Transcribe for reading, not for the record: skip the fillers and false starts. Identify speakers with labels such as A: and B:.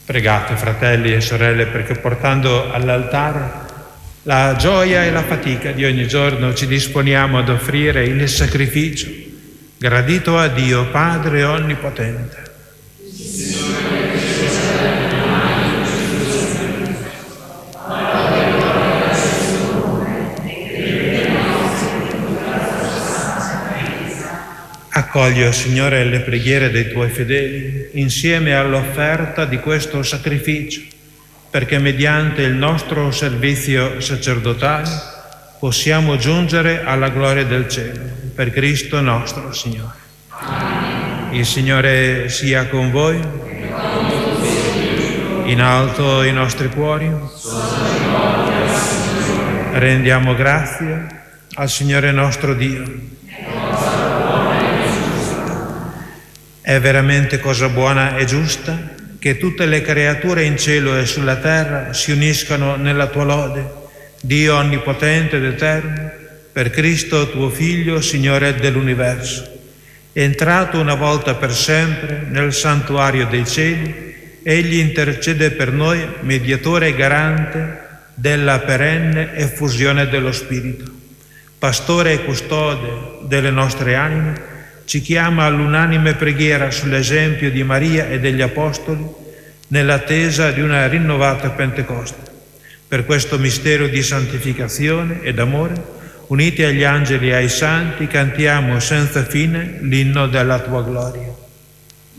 A: Pregate, fratelli e sorelle, perché portando all'altare la gioia e la fatica di ogni giorno ci disponiamo ad offrire il sacrificio gradito a Dio Padre Onnipotente. Accogli, Signore, le preghiere dei Tuoi fedeli insieme all'offerta di questo sacrificio, perché mediante il nostro servizio sacerdotale possiamo giungere alla gloria del cielo, per Cristo nostro Signore. Amen. Il Signore sia con voi. In alto i nostri cuori. Rendiamo grazie al Signore nostro Dio. È veramente cosa buona e giusta che tutte le creature in cielo e sulla terra si uniscano nella tua lode, Dio onnipotente ed eterno, per Cristo tuo Figlio, Signore dell'universo, entrato una volta per sempre nel santuario dei cieli. Egli intercede per noi, mediatore e garante della perenne effusione dello Spirito. Pastore e custode delle nostre anime, ci chiama all'unanime preghiera sull'esempio di Maria e degli Apostoli nell'attesa di una rinnovata Pentecoste. Per questo mistero di santificazione ed amore, uniti agli angeli e ai santi, cantiamo senza fine l'inno della tua gloria.